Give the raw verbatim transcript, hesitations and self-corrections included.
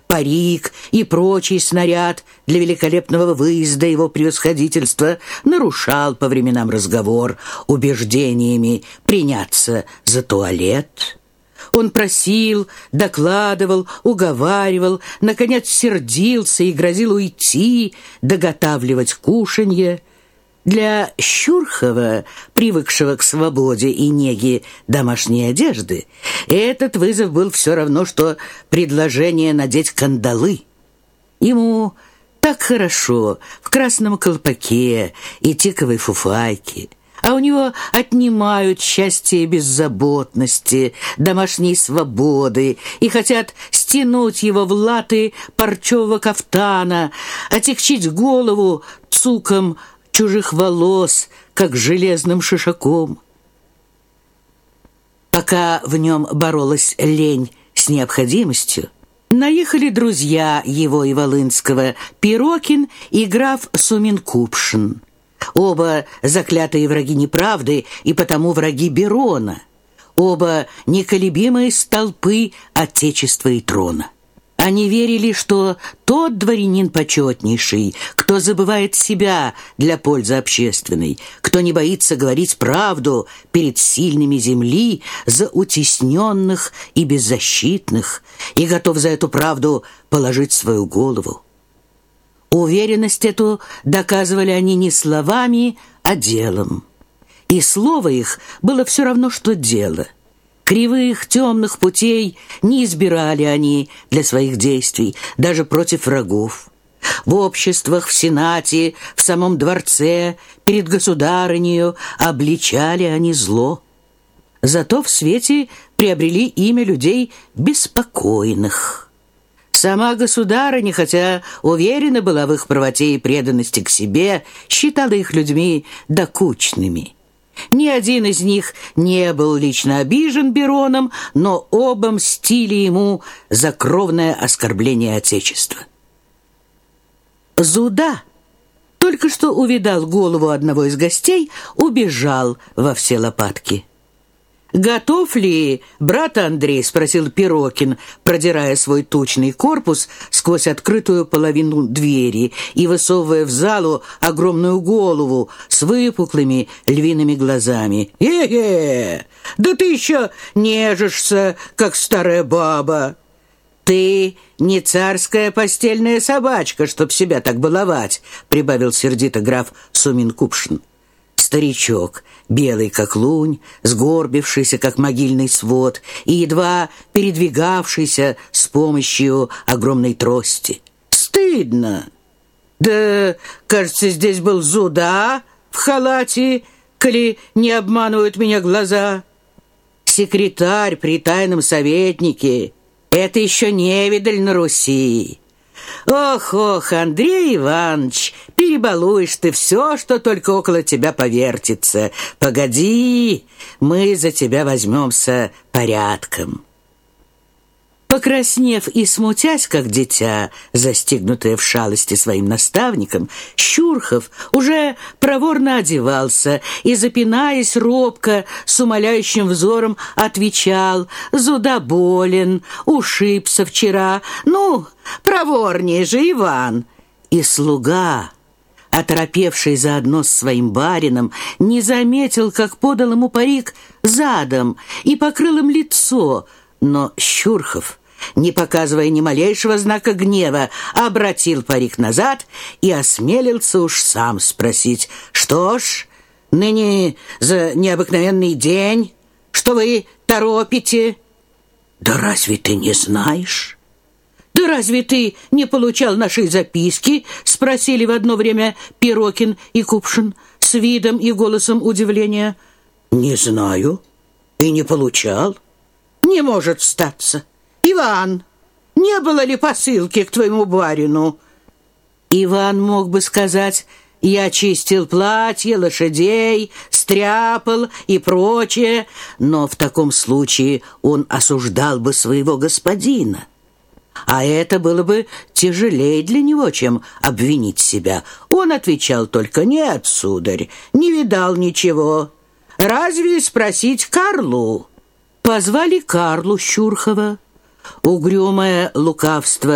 парик и прочий снаряд для великолепного выезда его превосходительства нарушал по временам разговор убеждениями приняться за туалет. Он просил, докладывал, уговаривал, наконец сердился и грозил уйти, доготавливать кушанье. Для Щурхова, привыкшего к свободе и неге домашней одежды, этот вызов был все равно, что предложение надеть кандалы. Ему так хорошо в красном колпаке и тиковой фуфайке, а у него отнимают счастье беззаботности, домашней свободы и хотят стянуть его в латы парчевого кафтана, отягчить голову цуком чужих волос, как железным шишаком. Пока в нем боролась лень с необходимостью, наехали друзья его и Волынского, Пирокин и граф Сумин-Купшин. Оба заклятые враги неправды и потому враги Берона. Оба неколебимые столпы Отечества и трона. Они верили, что тот дворянин почетнейший, кто забывает себя для пользы общественной, кто не боится говорить правду перед сильными земли за утесненных и беззащитных, и готов за эту правду положить свою голову. Уверенность эту доказывали они не словами, а делом. И слово их было все равно, что дело. Кривых, темных путей не избирали они для своих действий, даже против врагов. В обществах, в Сенате, в самом дворце, перед государынею обличали они зло. Зато в свете приобрели имя людей беспокойных. Сама государыня, хотя уверена была в их правоте и преданности к себе, считала их людьми докучными. Ни один из них не был лично обижен Бероном, но оба мстили ему за кровное оскорбление Отечества. Зуда, только что увидал голову одного из гостей, убежал во все лопатки. «Готов ли, брат Андрей?» — спросил Пирокин, продирая свой тучный корпус сквозь открытую половину двери и высовывая в залу огромную голову с выпуклыми львиными глазами. «Е-е! Да ты еще нежишься, как старая баба!» «Ты не царская постельная собачка, чтоб себя так баловать», — прибавил сердито граф Сумин-Купшин. Старичок, белый как лунь, сгорбившийся как могильный свод и едва передвигавшийся с помощью огромной трости. «Стыдно! Да, кажется, здесь был Зуда в халате, коли не обманывают меня глаза. Секретарь при тайном советнике. Это еще невидаль на Руси. Ох, ох, Андрей Иванович, перебалуешь ты все, что только около тебя повертится. Погоди, мы за тебя возьмемся порядком». Покраснев и смутясь, как дитя, застигнутое в шалости своим наставником, Щурхов уже проворно одевался и, запинаясь робко, с умоляющим взором отвечал: «Зуда болен, ушибся вчера. Ну, проворнее же, Иван!» И слуга, оторопевший заодно с своим барином, не заметил, как подал ему парик задом и покрыл им лицо, но Щурхов, не показывая ни малейшего знака гнева, обратил парик назад и осмелился уж сам спросить: «Что ж, ныне за необыкновенный день, что вы торопите?» «Да разве ты не знаешь?» «Да разве ты не получал нашей записки?» — спросили в одно время Пирокин и Купшин с видом и голосом удивления. «Не знаю и не получал». «Не может статься. Иван, не было ли посылки к твоему барину?» Иван мог бы сказать: «Я чистил платье, лошадей, стряпал и прочее», но в таком случае он осуждал бы своего господина. А это было бы тяжелее для него, чем обвинить себя. Он отвечал только: «Нет, сударь, не видал ничего. Разве спросить Карлу?» Позвали Карлу Щурхова. Угрюмое лукавство